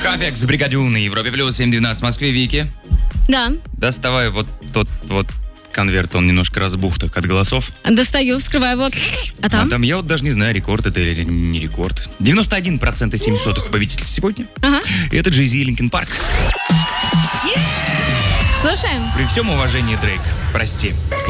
Хафекс в бригаде У на Европе плюс 7:12 в Москве. Вики, Да, доставай вот тот вот конверт, он немножко разбух так от голосов. достаю, вскрываю его. А А там? там я вот даже не знаю, рекорд это или не рекорд. 91,7% победитель сегодня. Ага. И это Jay-Z и Linkin Park. Слушаем. При всем уважении, Дрейк, прости.